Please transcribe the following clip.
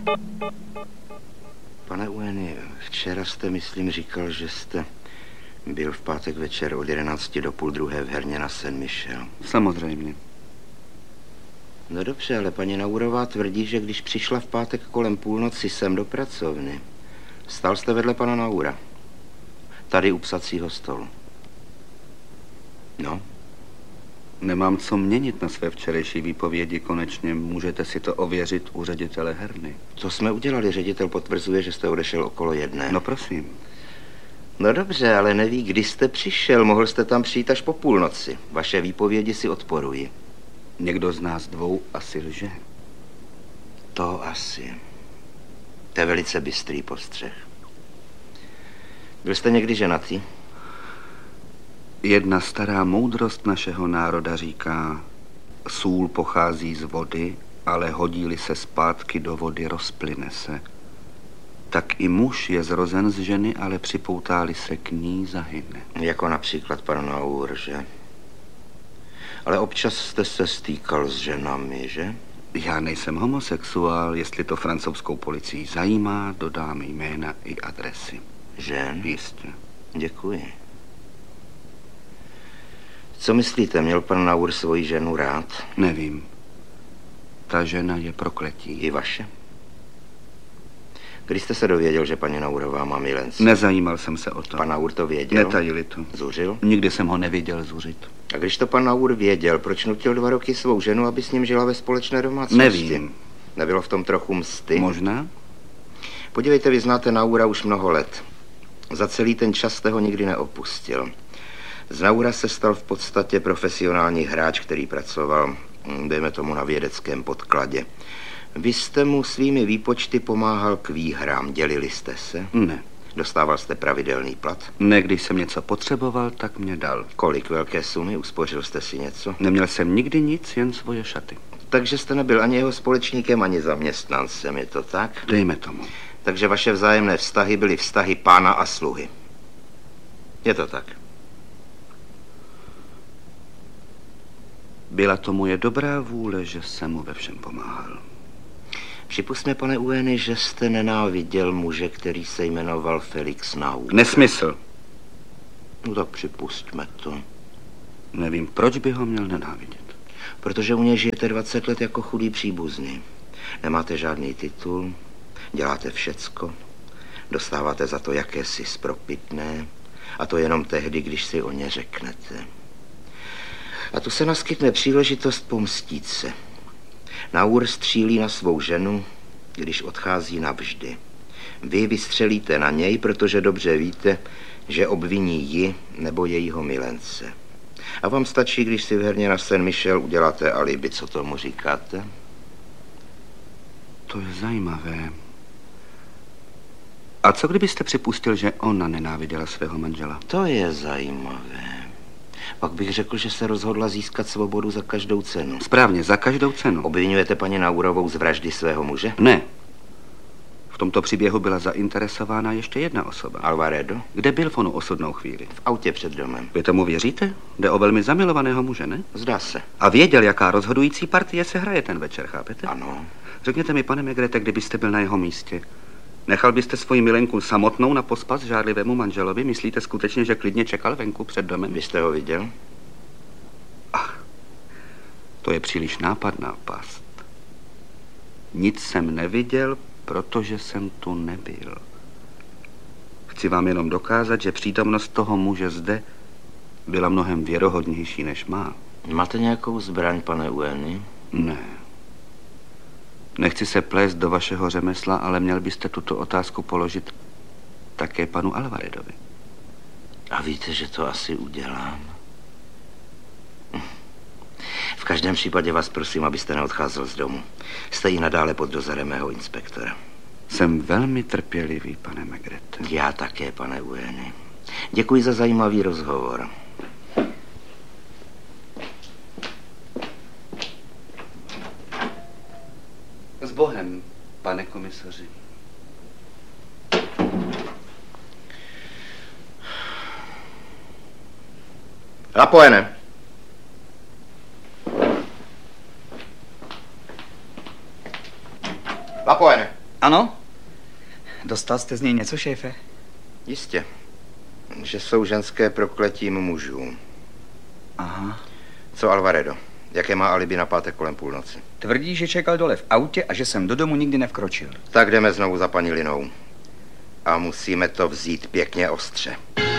Pane Ueni, včera jste, myslím, říkal, že jste byl v pátek večer od 11 do 11:30 v herně na Saint-Michel. Samozřejmě. No dobře, ale paní Naurová tvrdí, že když přišla v pátek kolem půlnoci sem do pracovny, stál jste vedle pana Naura. Tady u psacího stolu. No? Nemám co měnit na své včerejší výpovědi. Konečně můžete si to ověřit u ředitele herny. Co jsme udělali? Ředitel potvrzuje, že jste odešel okolo 1. No prosím. No dobře, ale neví, kdy jste přišel. Mohl jste tam přijít až po půlnoci. Vaše výpovědi si odporují. Někdo z nás dvou asi lže. To asi. To je velice bystrý postřeh. Byl jste někdy ženatý? Jedna stará moudrost našeho národa říká, sůl pochází z vody, ale hodí-li se zpátky do vody, rozplyne se. Tak i muž je zrozen z ženy, ale připoutá-li se k ní, zahyne. Jako například pan Naur, že? Ale občas jste se stýkal s ženami, že? Já nejsem homosexuál, jestli to francouzskou policii zajímá, dodám jména i adresy. Žen? Jistě. Děkuji. Co myslíte, měl pan Naur svoji ženu rád? Nevím. Ta žena je prokletí. I vaše? Když jste se dověděl, že paní Naurová má milence? Nezajímal jsem se o to. Pan Naur to věděl? Netajili to. Zuřil? Nikdy jsem ho neviděl zuřit. A když to pan Naur věděl, proč nutil 2 roky svou ženu, aby s ním žila ve společné domácnosti? Nevím. Nebylo v tom trochu msty? Možná? Podívejte, vy znáte Naura už mnoho let. Za celý ten čas jste ho nikdy neopustil. Z Naura se stal v podstatě profesionální hráč, který pracoval, dejme tomu, na vědeckém podkladě. Vy jste mu svými výpočty pomáhal k výhrám. Dělili jste se? Ne. Dostával jste pravidelný plat? Ne, když jsem něco potřeboval, tak mě dal. Kolik velké sumy? Uspořil jste si něco? Neměl jsem nikdy nic, jen svoje šaty. Takže jste nebyl ani jeho společníkem, ani zaměstnancem, je to tak? Dejme tomu. Takže vaše vzájemné vztahy byly vztahy pána a sluhy. Je to tak? Byla to moje dobrá vůle, že jsem mu ve všem pomáhal. Připustme, pane Ueni, že jste nenáviděl muže, který se jmenoval Felix Naur. Nesmysl. No tak připustme to. Nevím, proč by ho měl nenávidět. Protože u něj žijete 20 let jako chudý příbuzný. Nemáte žádný titul, děláte všecko, dostáváte za to jakési spropitné, a to jenom tehdy, když si o ně řeknete. A tu se naskytne příležitost pomstít se. Naur střílí na svou ženu, když odchází navždy. Vy vystřelíte na něj, protože dobře víte, že obviní ji nebo jejího milence. A vám stačí, když si v herně na Saint-Michel uděláte alibi. Co tomu říkáte? To je zajímavé. A co kdybyste připustil, že ona nenáviděla svého manžela? To je zajímavé. Pak bych řekl, že se rozhodla získat svobodu za každou cenu. Správně, za každou cenu. Obvinujete paní Naurovou z vraždy svého muže? Ne. V tomto příběhu byla zainteresována ještě jedna osoba. Alvaredo? Kde byl v onu osudnou chvíli? V autě před domem. Vy tomu věříte? Jde o velmi zamilovaného muže, ne? Zdá se. A věděl, jaká rozhodující partie se hraje ten večer, chápete? Ano. Řekněte mi, pane Megrete, kdybyste byl na jeho místě. Nechal byste svoji milenku samotnou na pospas žárlivému manželovi? Myslíte skutečně, že klidně čekal venku před domem? Vy jste ho viděl? Ach, to je příliš nápadná past. Nic jsem neviděl, protože jsem tu nebyl. Chci vám jenom dokázat, že přítomnost toho muže zde byla mnohem věrohodnější, než má. Máte nějakou zbraň, pane Ueni? Ne. Nechci se plést do vašeho řemesla, ale měl byste tuto otázku položit také panu Alvaredovi. A víte, že to asi udělám? V každém případě vás prosím, abyste neodcházel z domu. Jste i nadále pod dozorem mého inspektora. Jsem velmi trpělivý, pane Megrete. Já také, pane Ueni. Děkuji za zajímavý rozhovor. S Bohem, pane komisaři. Lapoene. Lapoene. Ano? Dostal jste z něj něco, šéfe? Jistě, že jsou ženské prokletím mužů. Aha. Co Alvaredo? Jaké má alibi na pátek kolem půlnoci? Tvrdí, že čekal dole v autě a že jsem do domu nikdy nevkročil. Tak jdeme znovu za paní Linou. A musíme to vzít pěkně ostře.